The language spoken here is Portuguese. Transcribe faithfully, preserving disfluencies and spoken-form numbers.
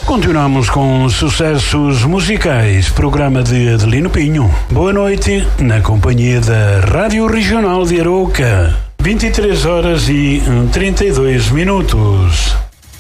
Continuamos com sucessos musicais, programa de Adelino Pinho. Boa noite, na companhia da Rádio Regional de Arouca. vinte e três horas e trinta e dois minutos.